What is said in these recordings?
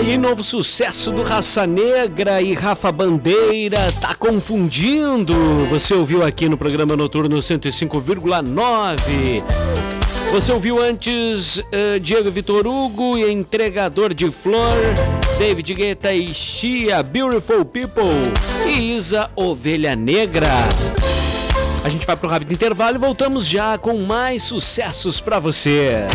aí, novo sucesso do Raça Negra e Rafa Bandeira, tá confundindo. Você ouviu aqui no programa Noturno 105,9. Você ouviu antes Diego Vitor Hugo e Entregador de Flor, David Guetta e Shia, Beautiful People e Isa Ovelha Negra. A gente vai pro rápido intervalo e voltamos já com mais sucessos pra você.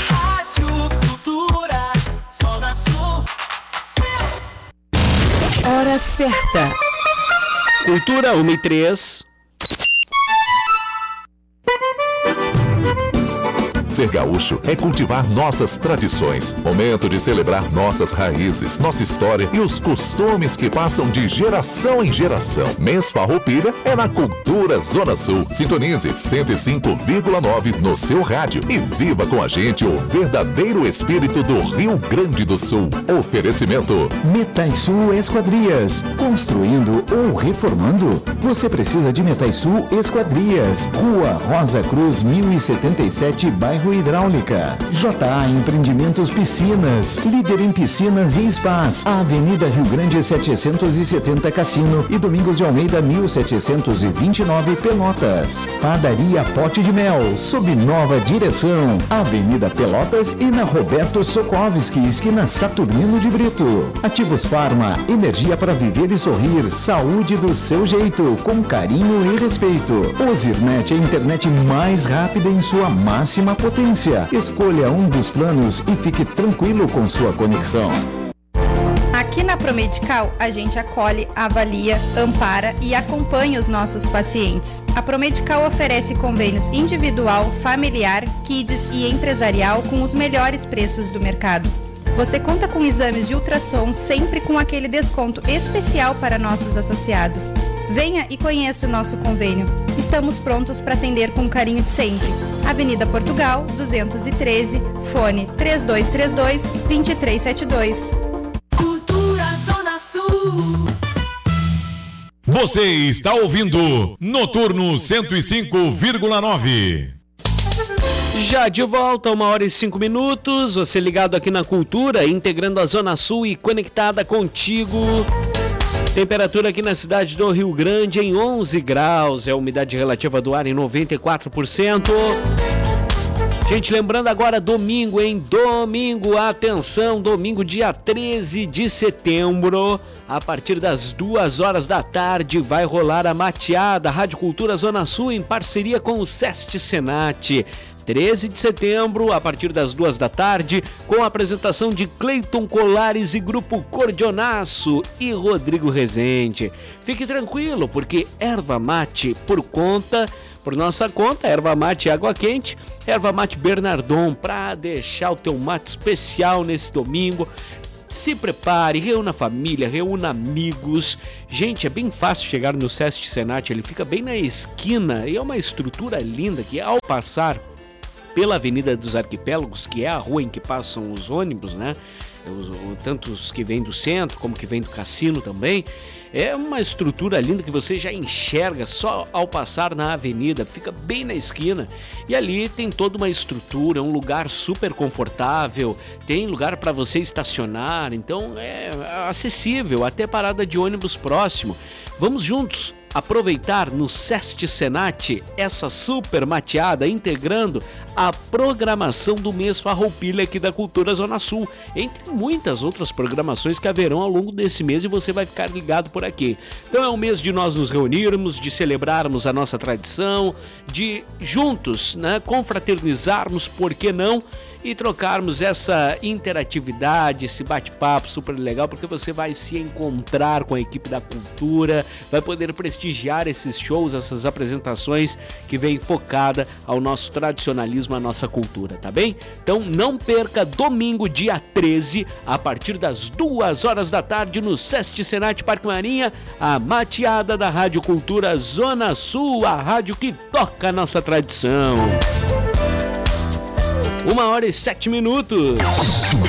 Hora certa. Cultura 1:03. Ser gaúcho é cultivar nossas tradições, momento de celebrar nossas raízes, nossa história e os costumes que passam de geração em geração. Mês Farroupilha é na Cultura Zona Sul. Sintonize 105,9 no seu rádio e viva com a gente o verdadeiro espírito do Rio Grande do Sul. Oferecimento Metaisul Esquadrias. Construindo ou reformando? Você precisa de Metaisul Esquadrias. Rua Rosa Cruz 1077, bairro Hidráulica. JA Empreendimentos Piscinas, líder em piscinas e spas. Avenida Rio Grande 770 Cassino e Domingos de Almeida 1729 Pelotas. Padaria Pote de Mel, sob nova direção. Avenida Pelotas e na Roberto Sokovski, esquina Saturnino de Brito. Ativos Farma, energia para viver e sorrir. Saúde do seu jeito, com carinho e respeito. Ozirnet, a internet mais rápida em sua máxima potência. Escolha um dos planos e fique tranquilo com sua conexão. Aqui na Promedical, a gente acolhe, avalia, ampara e acompanha os nossos pacientes. A Promedical oferece convênios individual, familiar, kids e empresarial com os melhores preços do mercado. Você conta com exames de ultrassom sempre com aquele desconto especial para nossos associados. Venha e conheça o nosso convênio. Estamos prontos para atender com o carinho de sempre. Avenida Portugal, 213, fone 3232-2372. Cultura Zona Sul. Você está ouvindo Noturno 105,9. Já de volta, 1h05. Você ligado aqui na Cultura, integrando a Zona Sul e conectada contigo. Temperatura aqui na cidade do Rio Grande em 11 graus. É a umidade relativa do ar em 94%. Gente, lembrando agora domingo, hein? Domingo, atenção, domingo dia 13 de setembro. A partir das 2 horas da tarde vai rolar a mateada Rádio Cultura Zona Sul em parceria com o Sesc Senat. 13 de setembro, a partir das 2 da tarde, com a apresentação de Cleiton Colares e Grupo Cordionaço e Rodrigo Rezende. Fique tranquilo, porque erva mate por nossa conta, erva mate e água quente, erva mate Bernardon, para deixar o teu mate especial nesse domingo. Se prepare, reúna a família, reúna amigos. Gente, é bem fácil chegar no Sesc Senat, ele fica bem na esquina e é uma estrutura linda que ao passar pela Avenida dos Arquipélagos, que é a rua em que passam os ônibus, né? Tanto os que vêm do centro como que vêm do cassino também. É uma estrutura linda que você já enxerga só ao passar na avenida, fica bem na esquina. E ali tem toda uma estrutura, um lugar super confortável, tem lugar para você estacionar, então é acessível, até parada de ônibus próximo. Vamos juntos aproveitar no Sesc Senat essa super mateada integrando a programação do mês Farroupilha aqui da Cultura Zona Sul, entre muitas outras programações que haverão ao longo desse mês e você vai ficar ligado por aqui. Então é um mês de nós nos reunirmos, de celebrarmos a nossa tradição, de juntos, né, confraternizarmos, por que não, e trocarmos essa interatividade, esse bate-papo super legal, porque você vai se encontrar com a equipe da cultura, vai poder prestigiar esses shows, essas apresentações que vem focada ao nosso tradicionalismo, à nossa cultura, tá bem? Então não perca domingo, dia 13, a partir das 2 horas da tarde no Sesc Senat Parque Marinha, a mateada da Rádio Cultura Zona Sul, a rádio que toca a nossa tradição. 1h07.